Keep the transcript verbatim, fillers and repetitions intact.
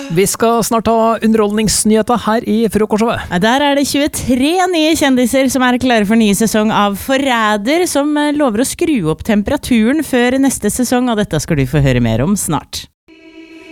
Vi skal snart ha underholdningsnyheter her i Frokostshowet. Ja, der er det tjuetre nye kjendiser som er klare for ny sesong av Forræder, som lover å skru opp temperaturen før neste sesong, og dette skal du få høre mer om snart.